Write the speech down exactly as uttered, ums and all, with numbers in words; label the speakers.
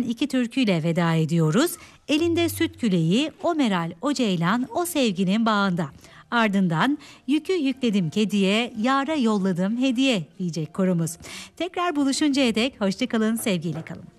Speaker 1: iki türküyle veda ediyoruz. Elinde süt küleği, o meral, o ceylan, o sevginin bağında. Ardından yükü yükledim kediye, yâra yolladım hediye diyecek korumuz. Tekrar buluşuncaya dek hoşça kalın, sevgiyle kalın.